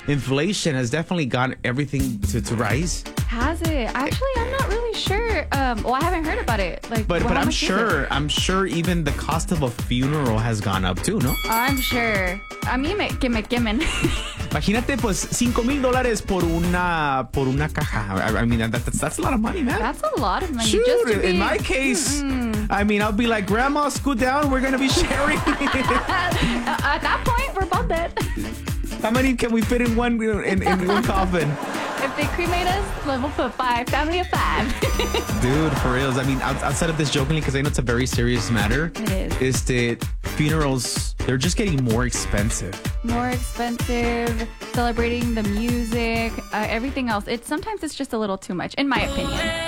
inflation has definitely got everything to rise. Has it? Actually, I'm not really sure. Well, I haven't heard about it. But how I'm much is it? I'm sure even the cost of a funeral has gone up too, no? I'm sure. A mí que me quemen. Imagínate, pues, $5,000 por una caja. I mean, that's a lot of money, man. That's a lot of money. Shoot, just to in be, my case, I mean, I'll be like, Grandma, scoot down. We're going to be sharing. At that point, we're both dead. How many can we fit in one in one coffin? If they cremate us, then we'll put 5. Family of 5. Dude, for reals. I mean, outside of this jokingly, because I know it's a very serious matter. It is. That funerals, they're just getting more expensive. More expensive, celebrating the music, everything else. Sometimes it's just a little too much, in my opinion.